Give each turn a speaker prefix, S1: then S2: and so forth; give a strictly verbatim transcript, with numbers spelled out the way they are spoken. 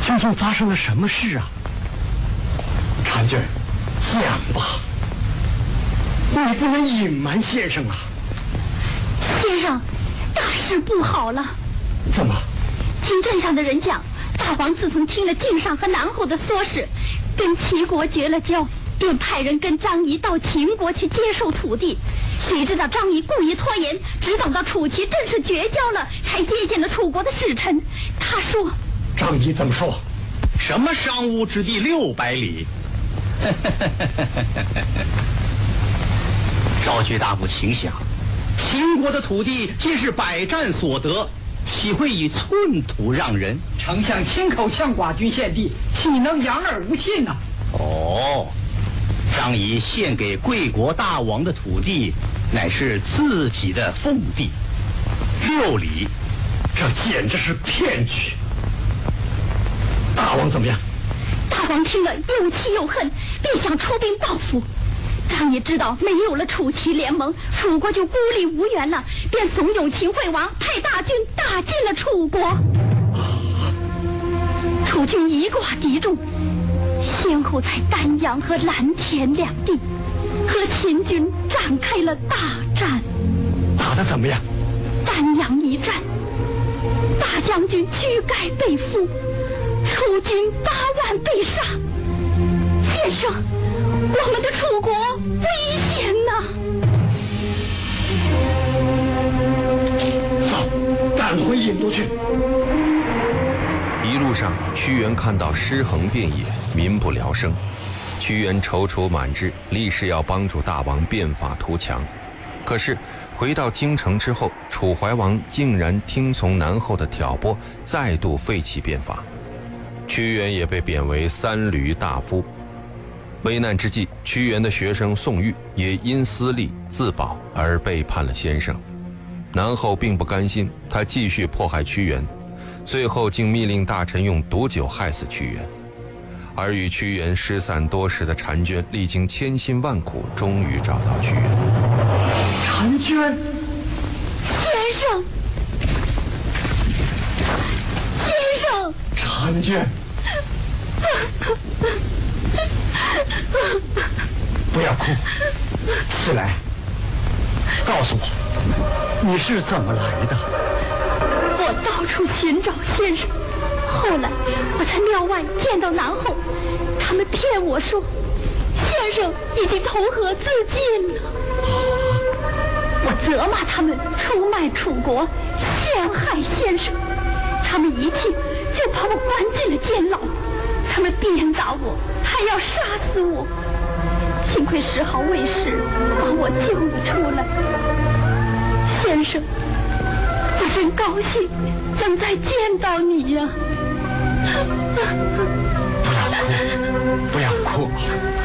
S1: 究竟发生了什么事啊？婵娟，讲吧，你不能隐瞒先生啊。
S2: 先生，大事不好了。
S1: 怎么？
S2: 听镇上的人讲，大王自从听了晋上和南后的唆使，跟齐国绝了交，便派人跟张仪到秦国去接受土地。谁知道张仪故意拖延，只等到楚齐正式绝交了，才接见了楚国的使臣。他说：“
S1: 张仪怎么说？
S3: 什么商务之地六百里？赵居大夫，请想，秦国的土地皆是百战所得，岂会以寸土让人？
S4: 丞相亲口向寡君献地，岂能仰耳无信呢、啊？
S3: 哦，张仪献给贵国大王的土地，乃是自己的封地，六里，
S1: 这简直是骗局。大王怎么样？
S2: 大王听了又气又恨，便想出兵报复。张仪知道没有了楚齐联盟，楚国就孤立无援了，便怂恿秦惠王派大军打进了楚国。楚军以寡敌众，先后在丹阳和蓝田两地和秦军展开了大战。
S1: 打得怎么样？
S2: 丹阳一战，大将军躯盖被俘，楚军八万被杀。先生，我们的楚国危险呐！
S1: 走，赶回郢都去。
S5: 一路上，屈原看到尸横遍野，民不聊生。屈原踌躇满志，立誓要帮助大王变法图强。可是回到京城之后，楚怀王竟然听从南后的挑拨，再度废弃变法。屈原也被贬为三闾大夫。危难之际，屈原的学生宋玉也因私利自保而背叛了先生。南后并不甘心，他继续迫害屈原，最后竟密令大臣用毒酒害死屈原。而与屈原失散多时的婵娟，历经千辛万苦，终于找到屈原。
S1: 婵娟，
S2: 先生，先生，
S1: 婵娟，不要哭，起来，告诉我，你是怎么来的？
S2: 我到处寻找先生，后来我在庙外见到南后，他们骗我说先生已经投河自尽了。我责骂他们出卖楚国，陷害先生，他们一气就把我关进了监牢。他们鞭打我，还要杀死我。幸亏十号卫士把我救了出来。先生，我真高兴能再见到你呀！
S1: 不要哭，不要哭。